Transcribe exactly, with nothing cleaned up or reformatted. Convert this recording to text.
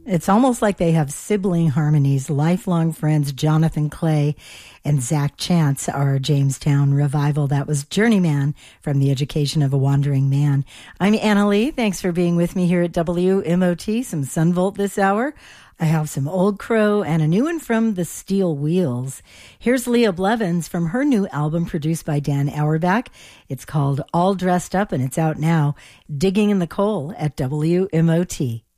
It's almost like they have sibling harmonies. Lifelong friends Jonathan Clay and Zach Chance are Jamestown revival. That was Journeyman from The Education of a Wandering Man. I'm Anna Lee. Thanks for being with me here at W M O T. Some Sunvolt this hour. I have some Old Crow and a new one from the Steel Wheels. Here's Leah Blevins from her new album produced by Dan Auerbach. It's called All Dressed Up and it's out now. Digging in the Coal at W M O T.